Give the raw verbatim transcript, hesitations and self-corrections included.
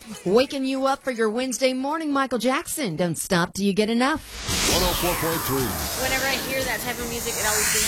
Waking you up for your Wednesday morning, Michael Jackson. Don't stop till you get enough. one oh four point three. Whenever I hear that type of music, it always brings